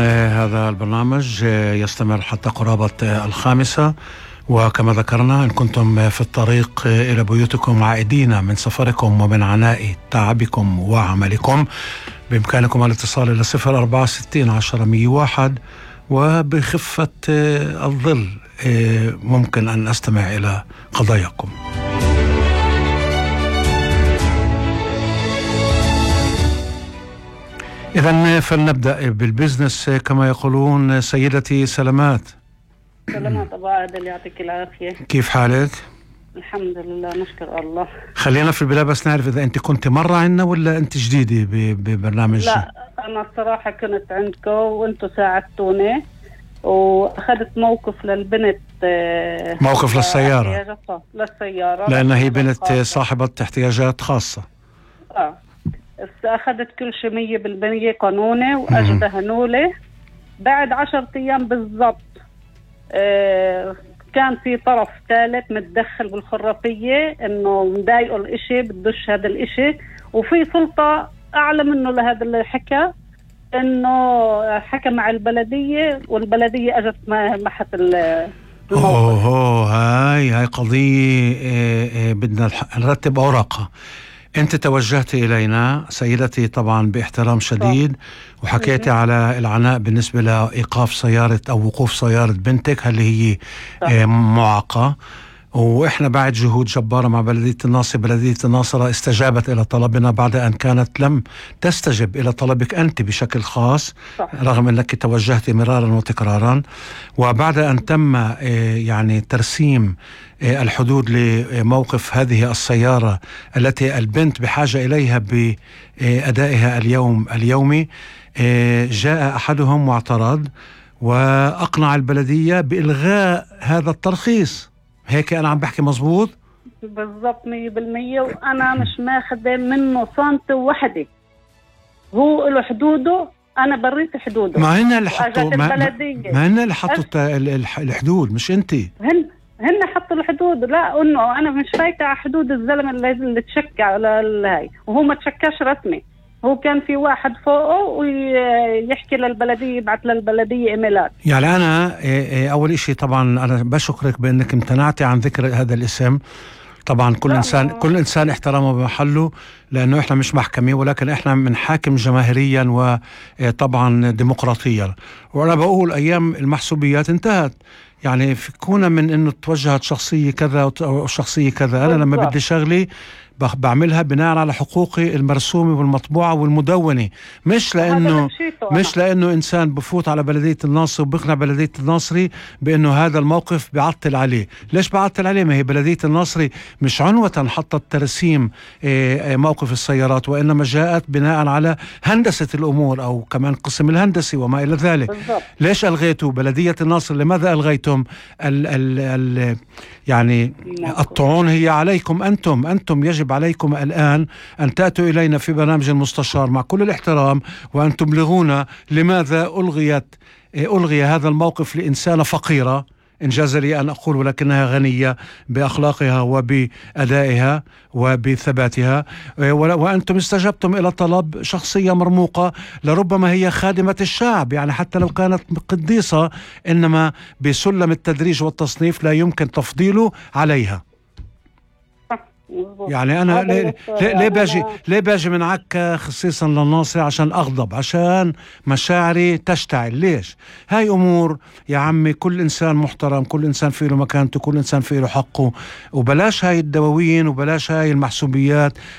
هذا البرنامج يستمر حتى قرابة 5، وكما ذكرنا إن كنتم في الطريق إلى بيوتكم عائدين من سفركم ومن عناء تعبكم وعملكم، بإمكانكم الاتصال إلى 0460 10 101، وبخفة الظل ممكن أن أستمع إلى قضاياكم. إذن فلنبدأ بالبزنس كما يقولون. سيدتي سلامات. سلامات أبو عادل، يعطيك العافية. كيف حالك؟ الحمد لله نشكر الله. خلينا في البداية بس نعرف إذا أنت كنت مرة عنا ولا أنت جديدة ببرنامج؟ لا أنا الصراحة كنت عندكم وأنتوا ساعدتوني، وأخذت موقف للبنت. موقف للسيارة لأن هي بنت صاحبة احتياجات خاصة. أخذت كل شيء 100% قانوني، وأجدهنوا لي بعد 10 أيام بالضبط. كان في طرف ثالث متدخل بالخرافية إنه مضايقه الإشي، بدوش هذا الإشي، وفي سلطة أعلى منه لهذا اللي حكى، إنه حكى مع البلدية، والبلدية أجت محت الموقف. هاي قضية بدنا نرتب أوراقها. أنت توجهت إلينا سيدتي طبعا باحترام شديد، وحكيتي على العناء بالنسبة لإيقاف سيارة أو وقوف سيارة بنتك اللي هي معاقة، وإحنا بعد جهود جبارة مع بلدية الناصر. بلدية الناصر استجابت إلى طلبنا بعد أن كانت لم تستجب إلى طلبك أنت بشكل خاص، رغم أنك توجهت مرارا وتكرارا. وبعد أن تم يعني ترسيم الحدود لموقف هذه السيارة التي البنت بحاجة إليها بأدائها اليومي، جاء أحدهم واعترض وأقنع البلدية بإلغاء هذا الترخيص. هيك أنا عم بحكي مظبوط؟ بالضبط 100%. وأنا مش ماخذة منه سنتي وحدة، هو له حدوده، أنا بريت حدوده. ما هن اللي حطوا ما هن اللي حطوا الحدود، مش أنت. هن حطوا الحدود. لا انه انا مش فايته على حدود الزلمه اللي تشكى على هاي، وهو ما تشكاش رسمي. هو كان في واحد فوقه ويحكي للبلديه، يبعث للبلديه ايميلات. يعني انا اول اشي طبعا انا بشكرك بانك امتنعتي عن ذكر هذا الاسم. طبعا كل انسان احترامه بمحله، لانه احنا مش محكمة، ولكن احنا بنحاكم جماهيريا وطبعا ديمقراطيا. وانا بقول ايام المحسوبيات انتهت. يعني كونا من انه توجهت شخصية كذا او شخصية كذا. انا لما بدي شغلي بعملها بناء على حقوقي المرسومة والمطبوعة والمدونة، مش لانه انسان بفوت على بلدية الناصر وبقنع بلدية الناصري بانه هذا الموقف بيعطل عليه. ليش بعطل عليه؟ ما هي بلدية الناصري مش عنوة حطت ترسيم موقف السيارات، وانما جاءت بناء على هندسة الامور او كمان قسم الهندسي وما الى ذلك. بالضبط. ليش الغيتوا بلدية الناصر؟ لماذا الغيتم يعني الطعون هي عليكم أنتم يجب عليكم الآن أن تأتوا إلينا في برنامج المستشار مع كل الاحترام وأن تبلغونا لماذا ألغي هذا الموقف لإنسانة فقيرة، إنجاز لي أن أقول، ولكنها غنية بأخلاقها وبأدائها وبثباتها. وأنتم استجبتم إلى طلب شخصية مرموقة، لربما هي خادمة الشعب، يعني حتى لو كانت قديسة، إنما بسلم التدريج والتصنيف لا يمكن تفضيله عليها. يعني أنا ليه باجي من عكا خصيصا للناصر عشان أغضب، عشان مشاعري تشتعل. ليش؟ هاي أمور يا عمي، كل إنسان محترم، كل إنسان فيه له مكانته، كل إنسان فيه له حقه، وبلاش هاي الدواوين وبلاش هاي المحسوبيات